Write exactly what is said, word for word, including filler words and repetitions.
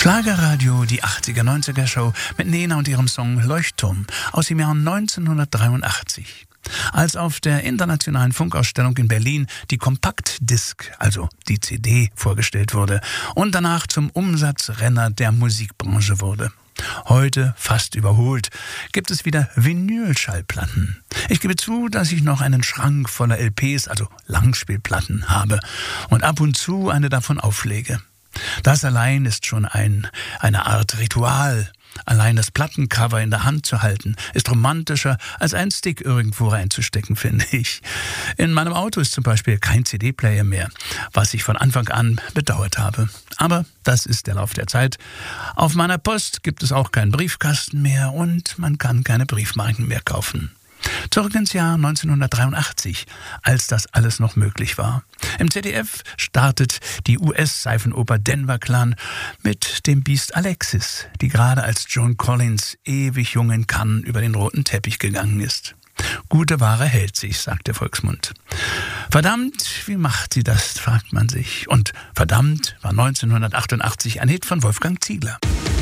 Schlagerradio, die achtziger neunziger Show mit Nena und ihrem Song Leuchtturm aus dem Jahr neunzehnhundertdreiundachtzig. Als auf der internationalen Funkausstellung in Berlin die Kompaktdisk, also die C D, vorgestellt wurde und danach zum Umsatzrenner der Musikbranche wurde. Heute, fast überholt, gibt es wieder Vinylschallplatten. Ich gebe zu, dass ich noch einen Schrank voller L Ps, also Langspielplatten, habe und ab und zu eine davon auflege. Das allein ist schon ein, eine Art Ritual. Allein das Plattencover in der Hand zu halten, ist romantischer, als einen Stick irgendwo reinzustecken, finde ich. In meinem Auto ist zum Beispiel kein C D-Player mehr, was ich von Anfang an bedauert habe. Aber das ist der Lauf der Zeit. Auf meiner Post gibt es auch keinen Briefkasten mehr und man kann keine Briefmarken mehr kaufen. Zurück ins Jahr neunzehnhundertdreiundachtzig, als das alles noch möglich war. Im Z D F startet die U S-Seifenoper Denver Clan mit dem Biest Alexis, die gerade als Joan Collins ewig jung in Cannes über den roten Teppich gegangen ist. Gute Ware hält sich, sagt der Volksmund. Verdammt, wie macht sie das, fragt man sich. Und verdammt war neunzehnhundertachtundachtzig ein Hit von Wolfgang Ziegler.